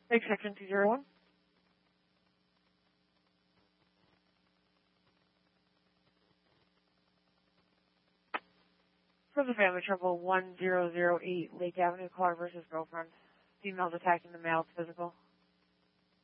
Take section 201. For the family trouble 1008 Lake Avenue, caller versus girlfriend. Female's attacking the male, it's physical.